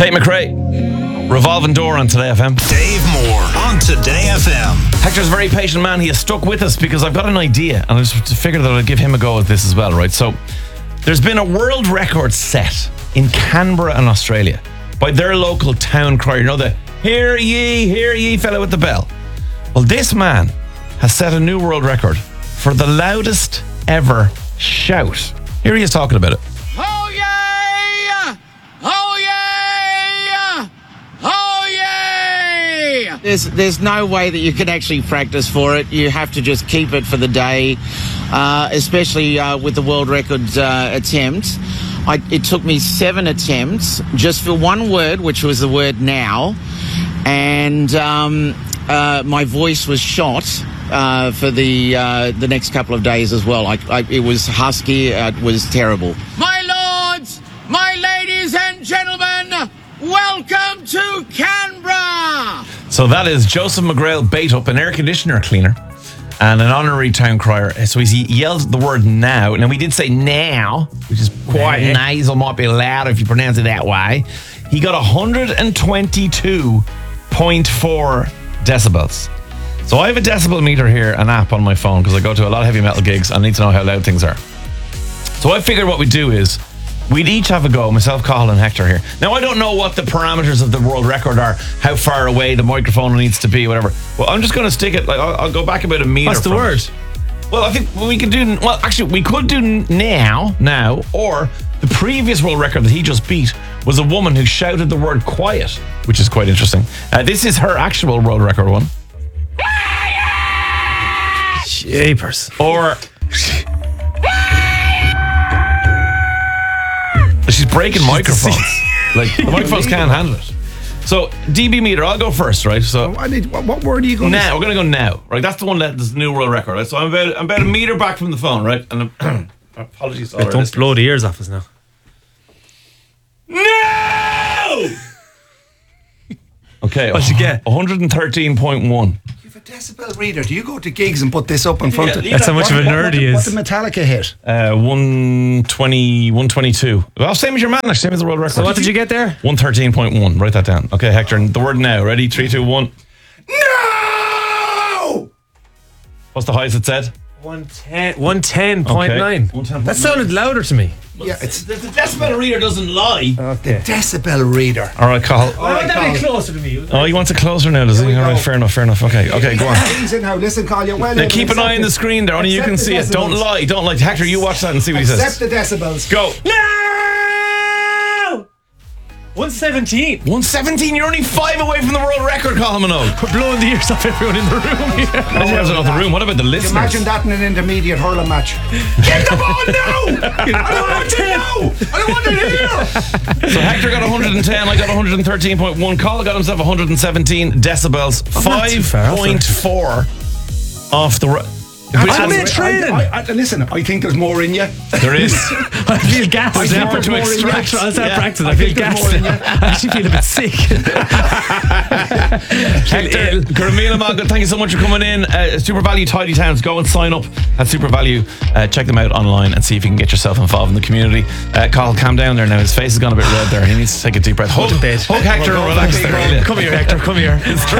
Tate McRae, Revolving Door on Today FM. Dave Moore on Today FM. Hector's a very patient man. He has stuck with us because I've got an idea, and I just figured that I'd give him a go at this as well, right? So, there's been a world record set in Canberra in Australia by their local town crier. You know, the hear ye fellow with the bell. Well, this man has set a new world record for the loudest ever shout. Here he is talking about it. Oh yeah! Oh yeah! Oh yeah! There's no way that you can actually practice for it. You have to just keep it for the day, especially with the world record attempt. It took me 7 attempts just for one word, which was the word now, and my voice was shot for the next couple of days as well. It was husky. It was terrible. My lords, my ladies and gentlemen, welcome to Canberra. So that is Joseph McGrail Bait-Up, an air conditioner cleaner and an honorary town crier. So he yelled the word now. Now, we did say now, which is quite nasal, might be loud if you pronounce it that way. He got 122.4 decibels. So I have a decibel meter here, an app on my phone, because I go to a lot of heavy metal gigs. I need to know how loud things are. So I figured what we'd do is we'd each have a go, myself, Cathal and Hector here. Now, I don't know what the parameters of the world record are, how far away the microphone needs to be, whatever. Well, I'm just going to stick it, like I'll go back about a meter. What's the word? It. Well, I think we could do, well, actually, we could do now, or the previous world record that he just beat was a woman who shouted the word quiet, which is quite interesting. This is her actual world record one. Japers. Or she's breaking microphones. Like, the microphones can't handle it. So, DB meter, I'll go first, right? So, what word are you going to now? We're going to go now, right? That's the one that's the new world record, right? So I'm about a meter back from the phone, right? And apologies to all our Don't listeners. blow the ears off us now. No! Okay, What'd you get? 113.1. You've a decibel reader. Do you go to gigs and put this up in front of Yeah, That's how much of a nerd he What is. did Metallica hit? 120, 122. Well, same as your man, same as the world record. So what did you get there? 113.1. Write that down. Okay, Hector, the word now. Ready? 3, 2, 1. No! What's the highest it said? 110.9. Okay. 110.9. That sounded louder to me. Yeah, it's The decibel reader doesn't lie. Okay. decibel reader. All right, Cathal. I want that a bit closer to me. Oh, he wants it closer now, does he? we All right, go. fair enough. Okay, go on. Listen now, listen, Carl, you're well Now able keep to an eye on accept the screen there, only you can Accept see the it. Don't decibels. lie. Hector, you watch that and see what he says. Accept the decibels. Go. No! 117. 117, you're only 5 away from the world record, Colin Minogue. We're blowing the ears off everyone in the room here. Imagine there's another room. What about the listeners? Imagine that in an intermediate hurling match. Give the ball now! I don't want to know! I don't want to hear! So Hector got 110, I got 113.1. Colin got himself 117 decibels, not too far off, 5.4 off the... I'm in training. Listen, I think there's more in you. There is. I feel gassed. I think we're too extract. I'll start Yeah. practicing. I feel gassed. I actually feel a bit sick. Hector, Caramila Malga, thank you so much for coming in. Super Value Tidy Towns, go and sign up at Super Value. Check them out online and see if you can get yourself involved in the community. Carl, calm down there now. His face has gone a bit red there. He needs to take a deep breath. Hug Hector and relax there. Come here, Hector. Come here.